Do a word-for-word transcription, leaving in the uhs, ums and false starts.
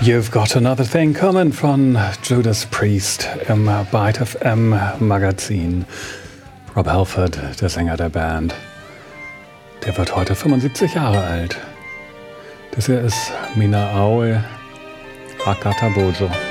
You've Got Another Thing Coming von Judas Priest im Byte F M Magazin. Rob Halford, der Sänger der Band, der wird heute fünfundsiebzig Jahre alt. Das hier ist Mina Aue Akata Bojo.